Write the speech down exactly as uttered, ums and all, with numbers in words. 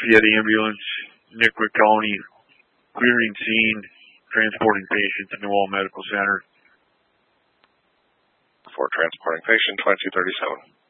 Lafayette Ambulance, Nicollet County, clearing scene, transporting patient to New Ulm Medical Center. For transporting patient, twenty-two thirty-seven.